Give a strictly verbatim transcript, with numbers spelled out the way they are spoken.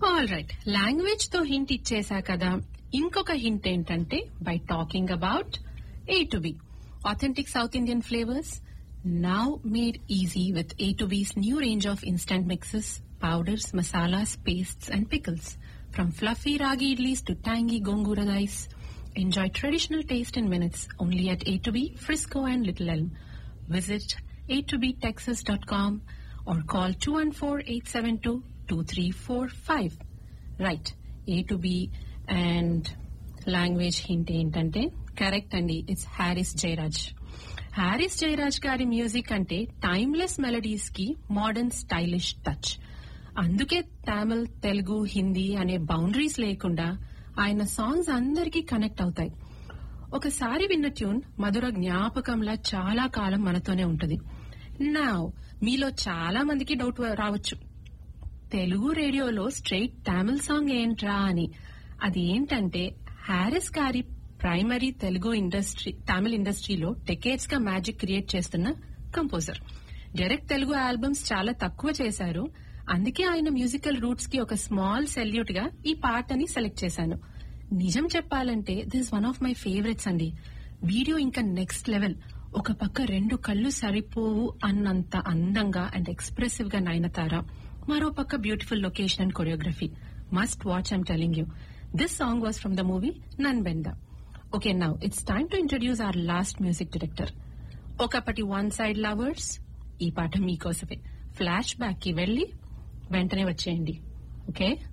All right, language తో hint ఇచ్చేసా కదా. ఇంకొక హింట్ ఏంటంటే by talking about A to be, authentic South Indian flavors, now made easy with A to B's new range of instant mixes, powders, masalas, pastes and pickles. From fluffy ragi idlis to tangy gongura rice, enjoy traditional taste in minutes only at A to B, Frisco and Little Elm. Visit a to b texas dot com or call two one four, eight seven two, two three four five. Right, A to B and language hint ఏంటంటే correct అండి, it's Harris Jayaraj. Harris Jayaraj గారి music అంటే timeless melodies కి modern stylish touch. అందుకే తమిళ్, తెలుగు, హిందీ అనే boundaries లేకుండా ఆయన songs అందరికీ కనెక్ట్ అవుతాయి. ఒకసారి విన్న ట్యూన్ మధుర జ్ఞాపకంలా చాలా కాలం మనతోనే ఉంటది. నౌ మీలో చాలా మందికి డౌట్ రావచ్చు, తెలుగు రేడియోలో స్ట్రైట్ తమిళ్ సాంగ్ ఏంట్రా అని. అది ఏంటంటే హారిస్ గారి ప్రైమరీ తెలుగు ఇండస్ట్రీ తమిళ ఇండస్ట్రీలో డెకేడ్స్ గా మ్యాజిక్ క్రియేట్ చేస్తున్న కంపోజర్. డైరెక్ట్ తెలుగు ఆల్బమ్స్ చాలా తక్కువ చేశారు. అందుకే ఆయన మ్యూజికల్ రూట్స్ కి ఒక స్మాల్ సెల్యూట్ గా ఈ పాటని సెలెక్ట్ చేశాను. నిజం చెప్పాలంటే this one of my favourites అండి. వీడియో ఇంకా నెక్స్ట్ లెవెల్. ఒక పక్క రెండు కళ్ళు సరిపోవు అన్నంత అందంగా అండ్ ఎక్స్ప్రెసివ్ గా నయనతార, మరో పక్క beautiful location and choreography. Must watch, I'm telling you. This song was from the movie నన్బెంద. Okay, now it's time to introduce our last music director. ఒకప్పటి వన్ సైడ్ లవర్స్, ఈ పాట మీకోసమే. ఫ్లాష్ బ్యాక్ కి వెళ్లి వెంటనే వచ్చేయండి. ఓకే.